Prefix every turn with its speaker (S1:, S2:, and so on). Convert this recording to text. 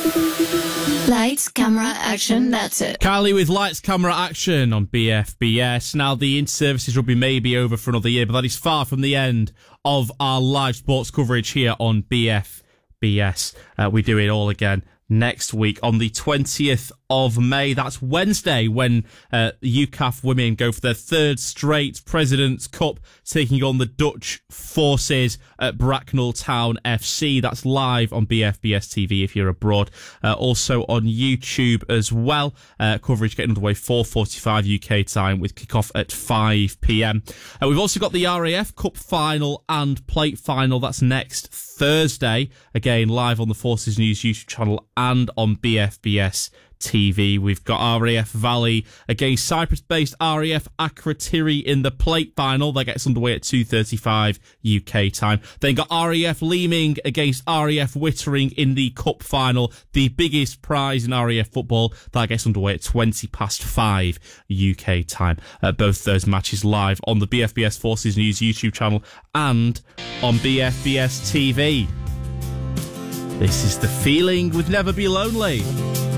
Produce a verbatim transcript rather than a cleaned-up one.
S1: Lights, camera, action, that's it.
S2: Kylie with Lights, Camera, Action on B F B S. Now, the inter-services rugby may be over for another year, but that is far from the end of our live sports coverage here on B F B S. Uh, we do it all again next week on the twentieth of May. That's Wednesday, when uh, U C A F women go for their third straight President's Cup, taking on the Dutch Forces at Bracknell Town F C. That's live on B F B S T V if you're abroad. Uh, also on YouTube as well. Uh, coverage getting underway four forty-five U K time with kickoff at five p.m. Uh, we've also got the R A F Cup final and plate final. That's next Thursday. Again, live on the Forces News YouTube channel and on B F B S T V. We've got R A F Valley against Cyprus-based R A F Akrotiri in the plate final. That gets underway at two thirty-five U K time. Then got R A F Leeming against R A F Wittering in the cup final, the biggest prize in R A F football. That gets underway at twenty past five U K time. Uh, both those matches live on the B F B S Forces News YouTube channel and on B F B S T V. This is The Feeling with Never Be Lonely.